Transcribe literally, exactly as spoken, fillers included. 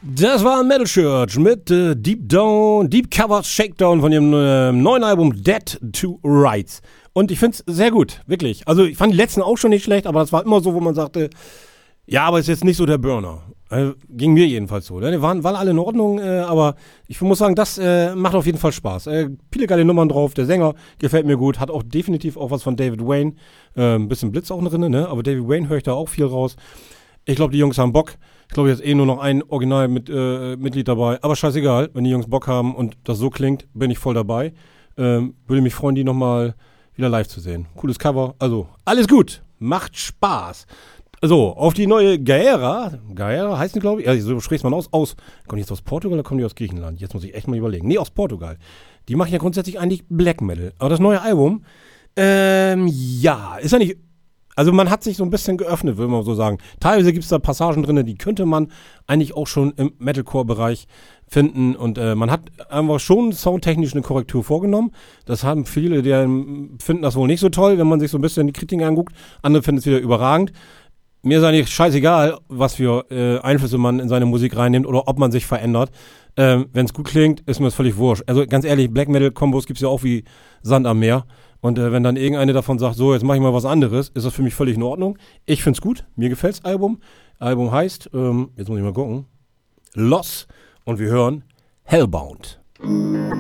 Das war Metal Church mit äh, Deep Down, Deep Covered Shakedown von ihrem äh, neuen Album Dead to Rights. Und ich finde es sehr gut, wirklich. Also ich fand die letzten auch schon nicht schlecht, aber das war immer so, wo man sagte, ja, aber ist jetzt nicht so der Burner. Also, ging mir jedenfalls so. Ne? Die waren, waren alle in Ordnung, äh, aber ich muss sagen, das äh, macht auf jeden Fall Spaß. Äh, viele geile Nummern drauf, der Sänger gefällt mir gut, hat auch definitiv auch was von David Wayne. Äh, ein bisschen Blitz auch drin, ne? Aber David Wayne höre ich da auch viel raus. Ich glaube, die Jungs haben Bock. Ich glaube, jetzt eh nur noch ein Original-Mitglied äh, dabei. Aber scheißegal, wenn die Jungs Bock haben und das so klingt, bin ich voll dabei. Ähm, würde mich freuen, die nochmal wieder live zu sehen. Cooles Cover. Also, alles gut. Macht Spaß. So, auf die neue Gaera. Gaera heißt die, glaube ich. Ja, so spricht man aus. aus. Kommt die jetzt aus Portugal oder kommen die aus Griechenland? Jetzt muss ich echt mal überlegen. Nee, aus Portugal. Die machen ja grundsätzlich eigentlich Black Metal. Aber das neue Album, ähm, ja, ist ja nicht. Also man hat sich so ein bisschen geöffnet, würde man so sagen. Teilweise gibt es da Passagen drin, die könnte man eigentlich auch schon im Metalcore-Bereich finden. Und äh, man hat einfach schon soundtechnisch eine Korrektur vorgenommen. Das haben viele, die finden das wohl nicht so toll, wenn man sich so ein bisschen die Kritiken anguckt. Andere finden es wieder überragend. Mir ist eigentlich scheißegal, was für äh, Einflüsse man in seine Musik reinnimmt oder ob man sich verändert. Ähm, wenn es gut klingt, ist mir das völlig wurscht. Also ganz ehrlich, Black Metal-Kombos gibt es ja auch wie Sand am Meer. Und äh, wenn dann irgendeine davon sagt, so, jetzt mache ich mal was anderes, ist das für mich völlig in Ordnung. Ich find's gut, mir gefällt's Album. Album heißt, ähm, jetzt muss ich mal gucken, Loss. Und wir hören Hellbound.